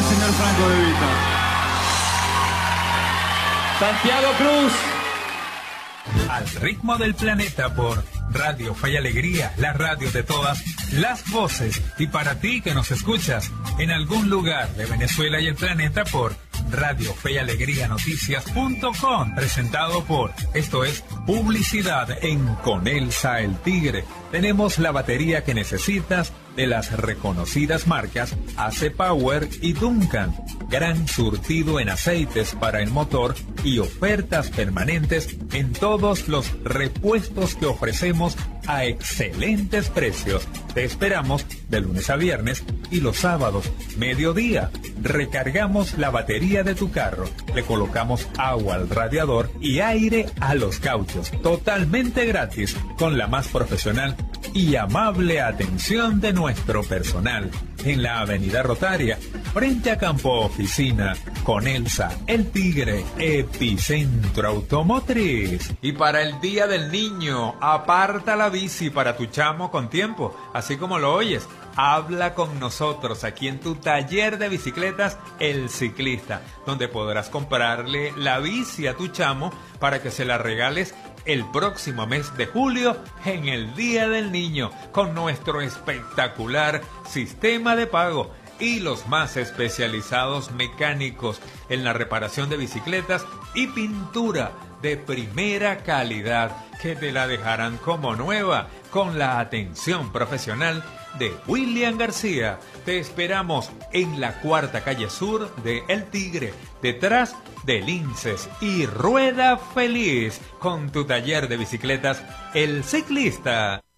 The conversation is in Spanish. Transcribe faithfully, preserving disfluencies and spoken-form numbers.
el señor Franco De Vita. Santiago Cruz. Al ritmo del planeta por Radio Fe y Alegría, la radio de todas las voces. Y para ti que nos escuchas en algún lugar de Venezuela y el planeta por Radio Fe y Alegría Noticias punto com, presentado por, esto es publicidad en Conelsa el Tigre. Tenemos la batería que necesitas de las reconocidas marcas A C Power y Duncan. Gran surtido en aceites para el motor y ofertas permanentes en todos los repuestos que ofrecemos a excelentes precios. Te esperamos de lunes a viernes y los sábados, mediodía. Recargamos la batería de tu carro, le colocamos agua al radiador y aire a los cauchos, totalmente gratis, con la más profesional y amable atención de nuestro personal. En la Avenida Rotaria, frente a Campo Oficina, Conelsa el Tigre, epicentro automotriz. Y para el Día del Niño, aparta la bici para tu chamo con tiempo, así como lo oyes. Habla con nosotros aquí en tu taller de bicicletas El Ciclista, donde podrás comprarle la bici a tu chamo para que se la regales el próximo mes de julio en el Día del Niño, con nuestro espectacular sistema de pago y los más especializados mecánicos en la reparación de bicicletas y pintura de primera calidad, que te la dejarán como nueva con la atención profesional de William García. Te esperamos en la cuarta calle sur de El Tigre, detrás de Linces y Rueda Feliz, con tu taller de bicicletas El Ciclista.